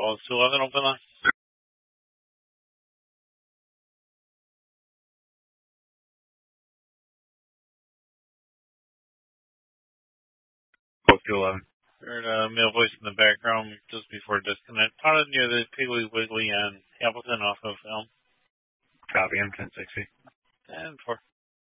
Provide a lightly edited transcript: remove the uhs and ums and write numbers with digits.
Calls 211, open line. Call 211. Heard a male voice in the background just before disconnect. Potted near the Piggly Wiggly and Appleton off of Elm. Copy, M1060. And 4.